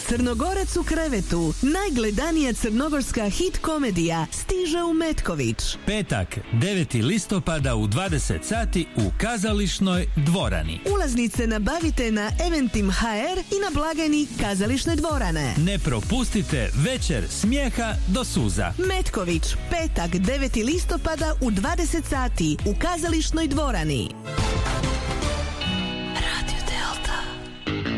Crnogorac u krevetu, najgledanija crnogorska hit komedija, stiže u Metković. Petak, 9. listopada u 20 sati u Kazališnoj dvorani. Ulaznice nabavite na Eventim.hr i na blagajni Kazališne dvorane. Ne propustite večer smijeha do suza. Metković, petak, 9. listopada u 20 sati u Kazališnoj dvorani.